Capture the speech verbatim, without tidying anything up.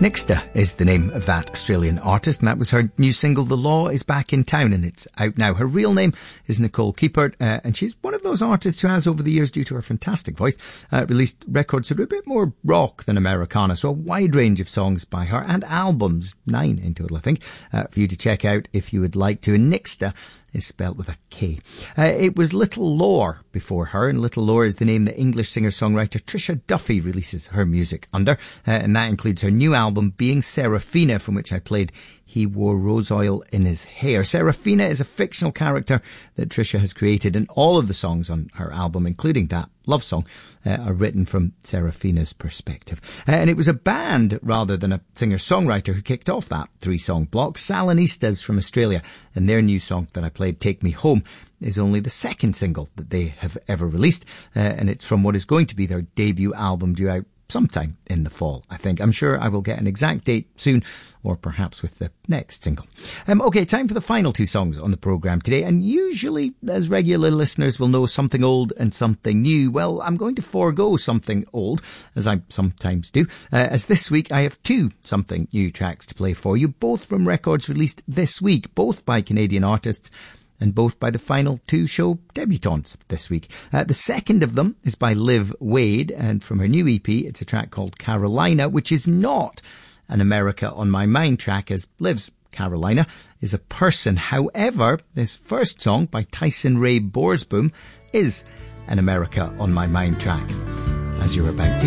Nixta is the name of that Australian artist, and that was her new single, The Law Is Back in Town, and it's out now. Her real name is Nicole Keepert, uh, and she's one of those artists who has, over the years, due to her fantastic voice, uh, released records that are a bit more rock than Americana, so a wide range of songs by her, and albums, nine in total, I think, uh, for you to check out if you would like to. And Nixta is spelt with a K. Uh, it was Little Lore before her, and Little Lore is the name that English singer-songwriter Trisha Duffy releases her music under, uh, and that includes her new album, Being Serafina, from which I played He Wore Rose Oil in His Hair. Serafina is a fictional character that Trisha has created, and all of the songs on her album, including that love song, uh, are written from Serafina's perspective. Uh, and it was a band rather than a singer-songwriter who kicked off that three-song block. Salonistas from Australia, and their new song that I played, Take Me Home, is only the second single that they have ever released, uh, and it's from what is going to be their debut album, due out sometime in the fall, I think. I'm sure I will get an exact date soon, or perhaps with the next single. Um, okay, time for the final two songs on the programme today, and usually, as regular listeners will know, something old and something new. Well, I'm going to forego something old, as I sometimes do, uh, as this week I have two something new tracks to play for you, both from records released this week, both by Canadian artists, and both by the final two show debutantes this week. Uh, the second of them is by Liv Wade, and from her new E P, it's a track called Carolina, which is not an America on My Mind track, as Liv's Carolina is a person. However, this first song by Tyson Ray Borsboom is an America on My Mind track, as you're about to